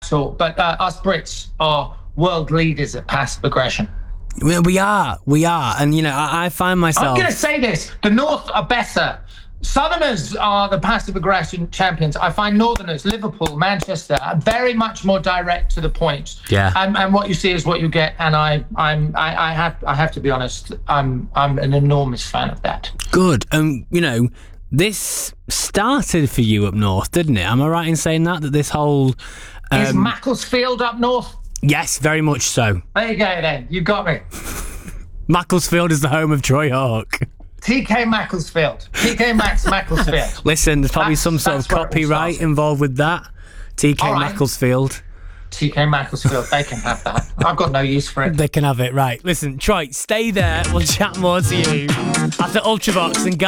at all. But us Brits are world leaders at passive aggression. We are. And, I find myself... I'm going to say this. The North are better. Southerners are the passive aggression champions. I find Northerners, Liverpool, Manchester, are very much more direct to the point. Yeah. And what you see is what you get. And I have to be honest, I'm an enormous fan of that. Good. This started for you up north, didn't it? Am I right in saying that this whole... Is Macclesfield up north? Yes, very much so. There you go then. You got me. Macclesfield is the home of Troy Hawk. TK Macclesfield. TK Maxx Macclesfield. Listen, there's probably some sort of copyright involved with that. TK All right. Macclesfield. TK Macclesfield, they can have that. I've got no use for it. They can have it, right. Listen, Troy, stay there. We'll chat more to you after Ultravox and